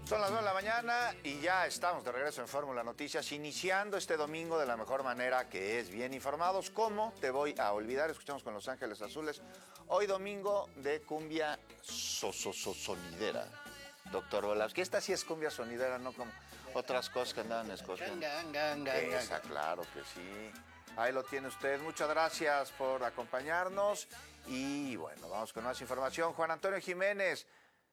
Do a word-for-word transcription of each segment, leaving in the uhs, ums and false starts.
Son las nueve de la mañana y ya estamos de regreso en Fórmula Noticias, iniciando este domingo de la mejor manera, que es bien informados. ¿Cómo te voy a olvidar? Escuchamos con Los Ángeles Azules. Hoy domingo de cumbia so, so, so, sonidera. Doctor Volavsky, esta sí es cumbia sonidera, no como otras cosas que andaban escogiendo. Esa, claro que sí. Ahí lo tiene usted. Muchas gracias por acompañarnos. Y bueno, vamos con más información. Juan Antonio Jiménez,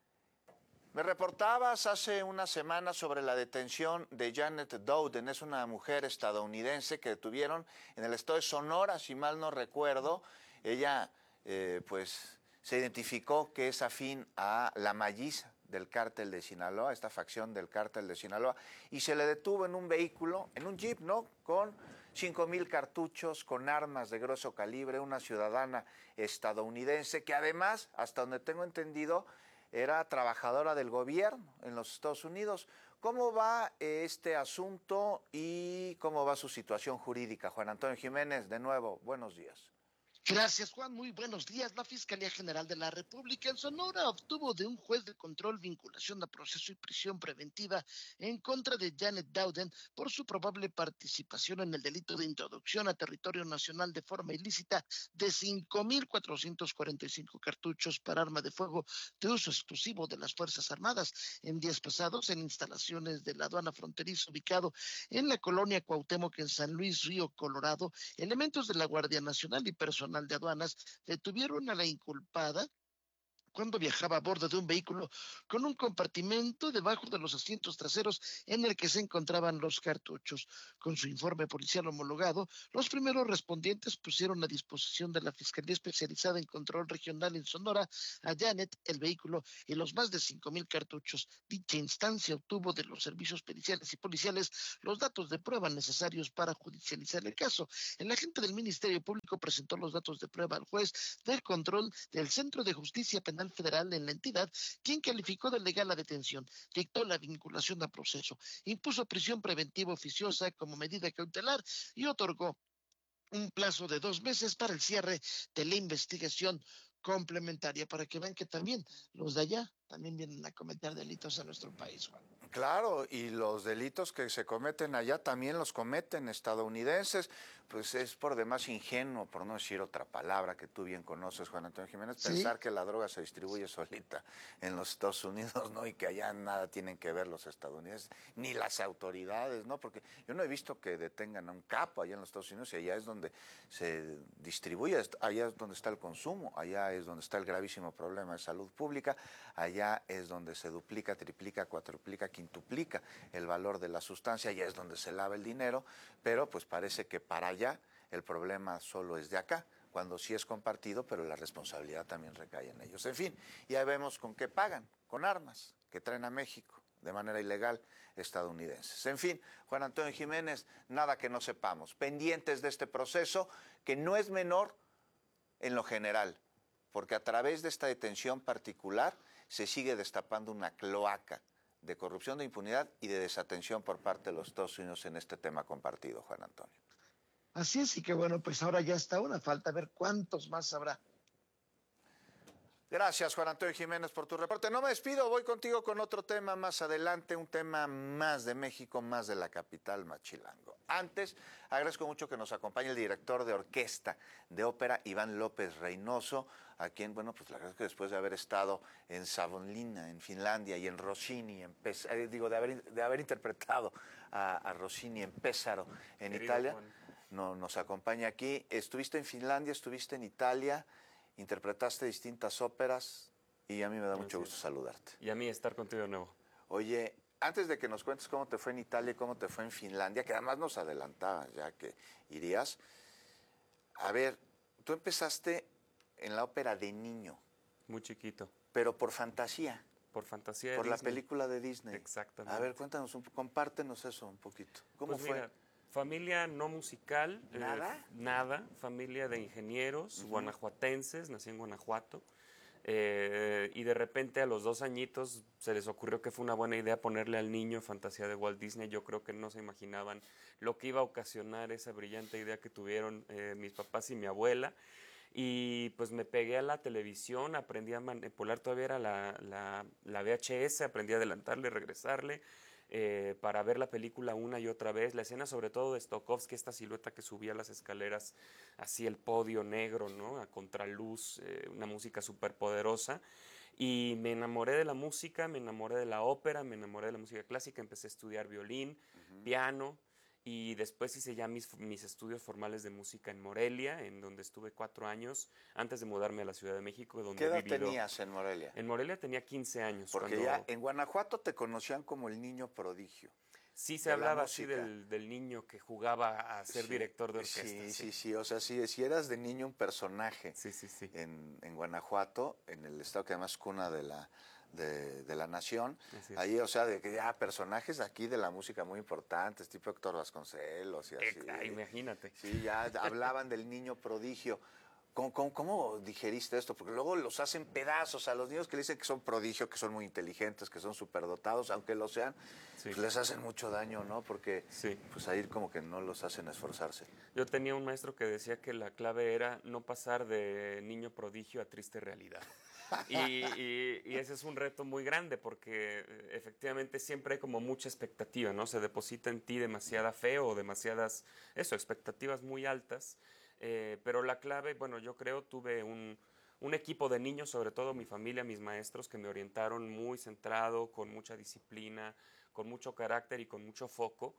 me reportabas hace una semana sobre la detención de Janet Dowden. Es una mujer estadounidense que detuvieron en el estado de Sonora, si mal no recuerdo. Ella, eh, pues, se identificó que es afín a la Malliza del cártel de Sinaloa, esta facción del cártel de Sinaloa, y se le detuvo en un vehículo, en un jeep, ¿no?, con cinco mil cartuchos, con armas de grueso calibre, una ciudadana estadounidense que además, hasta donde tengo entendido, era trabajadora del gobierno en los Estados Unidos. ¿Cómo va este asunto y cómo va su situación jurídica? Juan Antonio Jiménez, de nuevo, buenos días. Gracias, Juan. Muy buenos días. La Fiscalía General de la República en Sonora obtuvo de un juez de control vinculación a proceso y prisión preventiva en contra de Janet Dowden por su probable participación en el delito de introducción a territorio nacional de forma ilícita de cinco mil cuatrocientos cuarenta y cinco cartuchos para arma de fuego de uso exclusivo de las Fuerzas Armadas en días pasados en instalaciones de la aduana fronteriza ubicado en la colonia Cuauhtémoc en San Luis Río Colorado. Elementos de la Guardia Nacional y personal de aduanas detuvieron a la inculpada cuando viajaba a bordo de un vehículo con un compartimento debajo de los asientos traseros en el que se encontraban los cartuchos. Con su informe policial homologado, los primeros respondientes pusieron a disposición de la Fiscalía Especializada en Control Regional en Sonora a Janet, el vehículo y los más de cinco mil cartuchos. Dicha instancia obtuvo de los servicios periciales y policiales los datos de prueba necesarios para judicializar el caso. El agente del Ministerio Público presentó los datos de prueba al juez del control del Centro de Justicia Penal Federal en la entidad, quien calificó de legal la detención, dictó la vinculación a proceso, impuso prisión preventiva oficiosa como medida cautelar y otorgó un plazo de dos meses para el cierre de la investigación complementaria, para que vean que también los de allá también vienen a cometer delitos en nuestro país, Juan. Claro, y los delitos que se cometen allá también los cometen estadounidenses. Pues es por demás ingenuo, por no decir otra palabra que tú bien conoces, Juan Antonio Jiménez, ¿sí?, pensar que la droga se distribuye solita en los Estados Unidos, ¿no? Y que allá nada tienen que ver los estadounidenses, ni las autoridades, ¿no? Porque yo no he visto que detengan a un capo allá en los Estados Unidos, y allá es donde se distribuye, allá es donde está el consumo, allá es donde está el gravísimo problema de salud pública, allá es donde se duplica, triplica, cuatriplica, quintuplica el valor de la sustancia, allá es donde se lava el dinero, pero pues parece que para allá el problema solo es de acá, cuando sí es compartido, pero la responsabilidad también recae en ellos. En fin, ya vemos con qué pagan, con armas que traen a México de manera ilegal estadounidenses. En fin, Juan Antonio Jiménez, nada que no sepamos, pendientes de este proceso que no es menor en lo general, porque a través de esta detención particular se sigue destapando una cloaca de corrupción, de impunidad y de desatención por parte de los Estados Unidos en este tema compartido, Juan Antonio. Así es, y que bueno, pues ahora ya está una falta, a ver cuántos más habrá. Gracias, Juan Antonio Jiménez, por tu reporte. No me despido, voy contigo con otro tema más adelante, un tema más de México, más de la capital, más chilango. Antes, agradezco mucho que nos acompañe el director de orquesta de ópera, Iván López Reynoso, a quien, bueno, pues la verdad es que después de haber estado en Savonlinna, en Finlandia, y en Rossini, en Pes eh, digo, de haber, de haber interpretado a, a Rossini en Pésaro, en Querido Italia, no, nos acompaña aquí. Estuviste en Finlandia, estuviste en Italia, interpretaste distintas óperas y a mí me da mucho gusto saludarte. Y a mí estar contigo de nuevo. Oye, antes de que nos cuentes cómo te fue en Italia y cómo te fue en Finlandia, que además nos adelantabas ya que irías, a ver, tú empezaste en la ópera de niño. Muy chiquito. Pero por fantasía. Por fantasía de Por Disney. la película de Disney. Exactamente. A ver, cuéntanos, un, compártenos eso un poquito. ¿Cómo pues fue? Mira, familia no musical. ¿Nada? Eh, nada. Familia de ingenieros, uh-huh, guanajuatenses, nací en Guanajuato. Eh, y de repente a los dos añitos se les ocurrió que fue una buena idea ponerle al niño fantasía de Walt Disney. Yo creo que no se imaginaban lo que iba a ocasionar esa brillante idea que tuvieron eh, mis papás y mi abuela. Y pues me pegué a la televisión, aprendí a manipular, todavía era la, la, la V H S, aprendí a adelantarle, regresarle, eh, para ver la película una y otra vez. La escena sobre todo de Stokowski, esta silueta que subía las escaleras, así el podio negro, ¿no? A contraluz, eh, una música súper poderosa. Y me enamoré de la música, me enamoré de la ópera, me enamoré de la música clásica, empecé a estudiar violín, uh-huh. piano, y después hice ya mis, mis estudios formales de música en Morelia, en donde estuve cuatro años, antes de mudarme a la Ciudad de México. Donde ¿Qué edad he vivido. tenías en Morelia? En Morelia tenía quince años. Porque cuando... ya en Guanajuato te conocían como el niño prodigio. Sí, se hablaba así del, del niño que jugaba a ser sí, director de orquesta. Sí, sí, sí, sí, o sea, si, si eras de niño un personaje sí, sí, sí. En, en Guanajuato, en el estado que además es cuna de la, de, de la nación, ahí, o sea, de que ya personajes aquí de la música muy importantes, tipo Héctor Vasconcelos y así. Eh, imagínate. Sí, ya hablaban del niño prodigio. ¿Cómo, cómo, ¿Cómo digeriste esto? Porque luego los hacen pedazos a los niños que dicen que son prodigio, que son muy inteligentes, que son superdotados, aunque lo sean, sí. pues les hacen mucho daño, ¿no? Porque sí. pues ahí como que no los hacen esforzarse. Yo tenía un maestro que decía que la clave era no pasar de niño prodigio a triste realidad. y, y, y ese es un reto muy grande porque efectivamente siempre hay como mucha expectativa, ¿no? Se deposita en ti demasiada fe o demasiadas, eso, expectativas muy altas. Eh, pero la clave, bueno, yo creo, tuve un, un equipo de niños, sobre todo mi familia, mis maestros, que me orientaron muy centrado, con mucha disciplina, con mucho carácter y con mucho foco.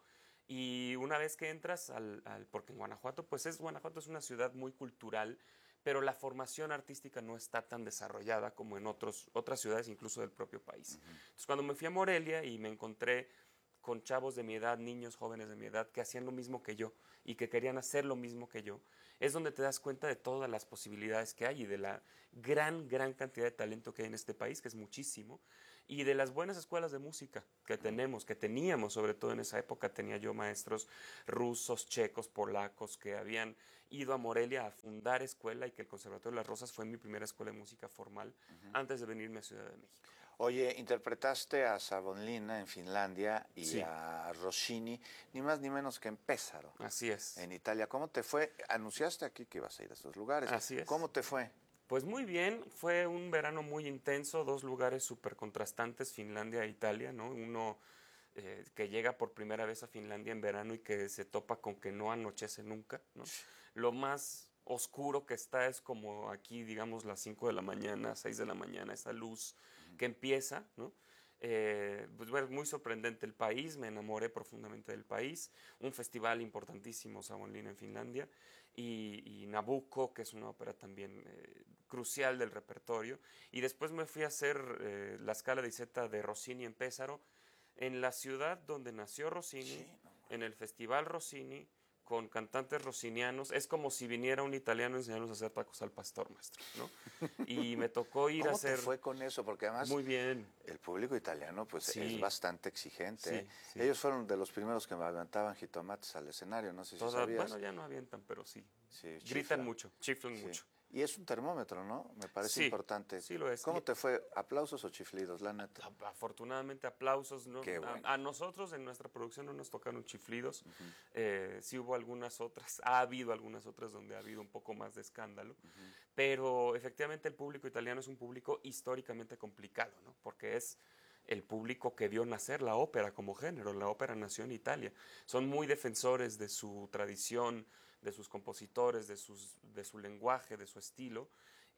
Y una vez que entras al, al porque en Guanajuato, pues es Guanajuato es una ciudad muy cultural, pero la formación artística no está tan desarrollada como en otros, otras ciudades, incluso del propio país. Uh-huh. Entonces, cuando me fui a Morelia y me encontré con chavos de mi edad, niños jóvenes de mi edad, que hacían lo mismo que yo y que querían hacer lo mismo que yo, es donde te das cuenta de todas las posibilidades que hay y de la gran, gran cantidad de talento que hay en este país, que es muchísimo, y de las buenas escuelas de música que tenemos, que teníamos, sobre todo en esa época tenía yo maestros rusos, checos, polacos, que habían ido a Morelia a fundar escuela y que el Conservatorio de las Rosas fue mi primera escuela de música formal uh-huh. antes de venirme a Ciudad de México. Oye, interpretaste a Savonlinna en Finlandia y sí. a Rossini, ni más ni menos que en Pesaro. Así es. En Italia. ¿Cómo te fue? Anunciaste aquí que ibas a ir a estos lugares. Así es. ¿Cómo te fue? Pues muy bien, fue un verano muy intenso, dos lugares súper contrastantes, Finlandia e Italia, ¿no? Uno eh, que llega por primera vez a Finlandia en verano y que se topa con que no anochece nunca, ¿no? Lo más oscuro que está es como aquí, digamos, las cinco de la mañana, seis de la mañana, esa luz que empieza, ¿no? Eh, pues bueno, muy sorprendente el país, me enamoré profundamente del país, un festival importantísimo, Savonlinna en Finlandia, y, y Nabucco, que es una ópera también eh, crucial del repertorio, y después me fui a hacer eh, la Scala di Zeta de Rossini en Pesaro, en la ciudad donde nació Rossini, sí, no. en el Festival Rossini, con cantantes rossinianos. Es como si viniera un italiano a enseñarnos a hacer tacos al pastor, maestro, ¿no? Y me tocó ir ¿Cómo a hacer... te fue con eso? Porque además muy bien. El público italiano pues sí. es bastante exigente. Sí, ¿eh? sí. Ellos fueron de los primeros que me avientaban jitomates al escenario, no sé si Toda, sabías. Bueno, ya no avientan, pero sí. sí Gritan chiflan. mucho, chiflan sí. mucho. Y es un termómetro, ¿no? Me parece sí, importante. Sí lo es. ¿Cómo te fue? ¿Aplausos o chiflidos, la neta? Afortunadamente aplausos. ¿no? Qué bueno. a, a nosotros en nuestra producción no nos tocaron chiflidos. Uh-huh. eh, sí hubo algunas otras, ha habido algunas otras donde ha habido un poco más de escándalo. Uh-huh. Pero efectivamente el público italiano es un público históricamente complicado, ¿no? Porque es el público que vio nacer la ópera como género. La ópera nació en Italia. Son muy defensores de su tradición, de sus compositores, de, sus, de su lenguaje, de su estilo,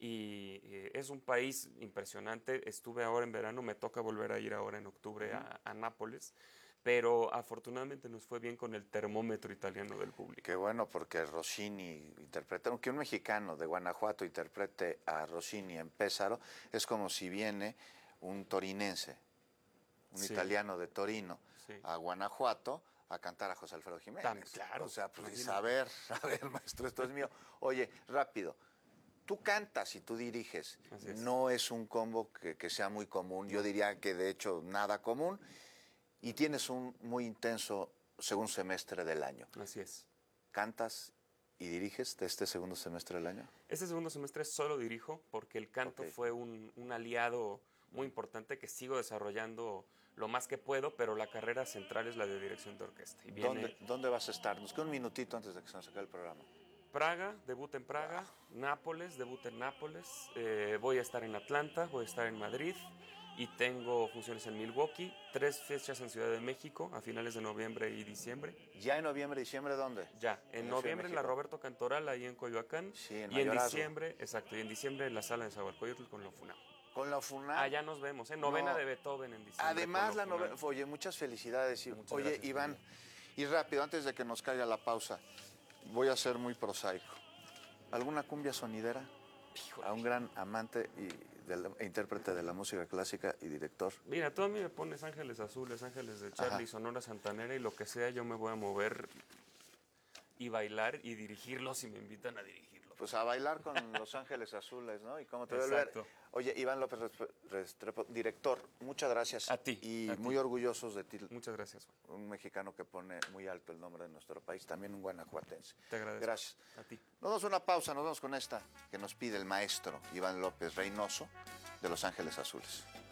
y eh, es un país impresionante. Estuve ahora en verano, me toca volver a ir ahora en octubre uh-huh. a, a Nápoles, pero afortunadamente nos fue bien con el termómetro italiano del público. Qué bueno, porque Rossini interpreta, que un mexicano de Guanajuato interprete a Rossini en Pesaro, es como si viene un torinense, un sí. italiano de Torino, sí. a Guanajuato, a cantar a José Alfredo Jiménez. Tan, claro. O sea, pues, a ver, a ver, maestro, esto es mío. Oye, rápido, tú cantas y tú diriges. Así es. No es un combo que, que sea muy común. Yo diría que, de hecho, nada común. Y tienes un muy intenso segundo semestre del año. Así es. ¿Cantas y diriges de este segundo semestre del año? Este segundo semestre solo dirijo porque el canto okay. fue un, un aliado muy importante que sigo desarrollando lo más que puedo, pero la carrera central es la de dirección de orquesta. Y viene... ¿Dónde, ¿Dónde vas a estar? Nos queda un minutito antes de que se nos acabe el programa. Praga, debut en Praga, Nápoles, debut en Nápoles, eh, voy a estar en Atlanta, voy a estar en Madrid y tengo funciones en Milwaukee, tres fechas en Ciudad de México a finales de noviembre y diciembre. ¿Ya en noviembre, diciembre dónde? Ya, en, En la Ciudad de noviembre en la México. Roberto Cantoral, ahí en Coyoacán, Sí, en y en Mayorazgo. diciembre, exacto, y en diciembre en la sala de Zahualcóyotl con la FUNAM. Con la FUNAM. Allá nos vemos, ¿eh? Novena No. de Beethoven en diciembre. Además, con la FUNAM. novela. Oye, muchas felicidades. Y- Muchas Oye, gracias, Iván, Julio. y rápido, antes de que nos caiga la pausa, voy a ser muy prosaico. ¿Alguna cumbia sonidera? Híjole. A un gran amante y del- e intérprete de la música clásica y director. Mira, tú a mí me pones Ángeles Azules, Ángeles de Charlie, Ajá. Sonora Santanera y lo que sea, yo me voy a mover y bailar y dirigirlo si me invitan a dirigirlo. Pues a bailar con Los Ángeles Azules, ¿no? Y cómo te voy a ver. Exacto. Oye, Iván López Restrepo- Restrepo, director, muchas gracias. A ti, Y a ti. muy orgullosos de ti. Muchas gracias, Juan. Un mexicano que pone muy alto el nombre de nuestro país, también un guanajuatense. Te agradezco. Gracias. A ti. Nos damos una pausa, nos vamos con esta que nos pide el maestro Iván López Reynoso de Los Ángeles Azules.